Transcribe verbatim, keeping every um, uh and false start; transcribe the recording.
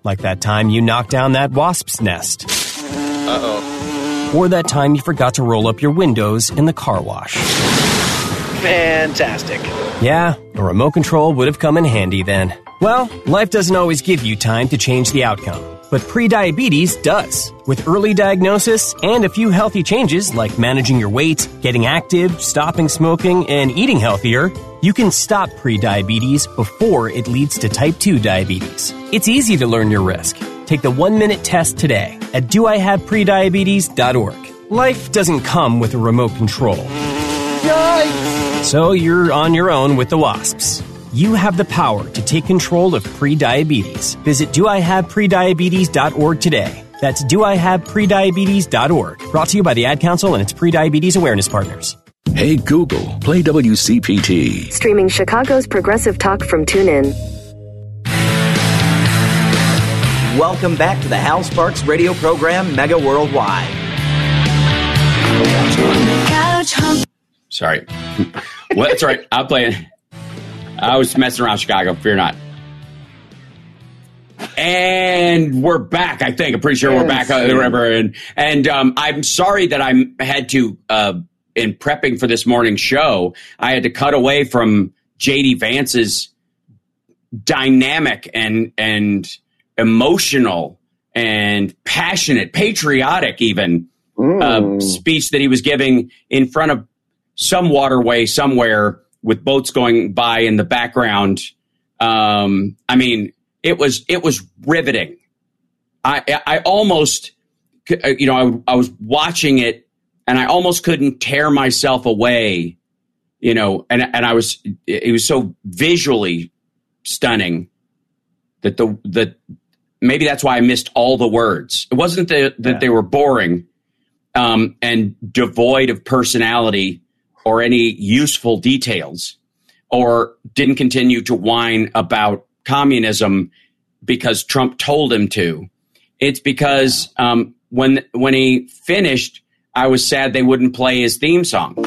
Like that time you knocked down that wasp's nest. Uh-oh. Or that time you forgot to roll up your windows in the car wash. Fantastic. Yeah, a remote control would have come in handy then. Well, life doesn't always give you time to change the outcome, but prediabetes does. With early diagnosis and a few healthy changes like managing your weight, getting active, stopping smoking, and eating healthier, you can stop prediabetes before it leads to type two diabetes. It's easy to learn your risk. Take the one-minute test today at do I have prediabetes dot org. Life doesn't come with a remote control. Yikes! So you're on your own with the wasps. You have the power to take control of prediabetes. Visit do I have prediabetes dot org today. That's do I have prediabetes dot org. Brought to you by the Ad Council and its prediabetes awareness partners. Hey Google, play W C P T. Streaming Chicago's progressive talk from TuneIn. Welcome back to the Hal Sparks radio program, Mega Worldwide. Sorry. Well, that's right. I'll play it. I was messing around Chicago. Fear not. And we're back, I think. I'm pretty sure we're back. Uh, wherever. And, and um, I'm sorry that I had to, uh, in prepping for this morning's show, I had to cut away from J D Vance's dynamic and and emotional and passionate, patriotic even, mm. uh, speech that he was giving in front of some waterway somewhere with boats going by in the background. Um, I mean, it was it was riveting. I I almost, you know, I, I was watching it and I almost couldn't tear myself away, you know, and and I was it was so visually stunning that the that maybe that's why I missed all the words. It wasn't the, that yeah. they were boring um, and devoid of personality or any useful details, or didn't continue to whine about communism because Trump told him to. It's because um, when when he finished, I was sad they wouldn't play his theme song.